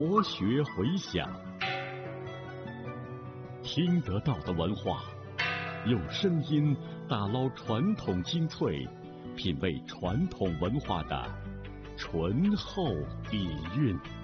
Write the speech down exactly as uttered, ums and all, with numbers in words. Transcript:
国学回响，听得到的文化，用声音打捞传统精粹，品味传统文化的醇厚底蕴。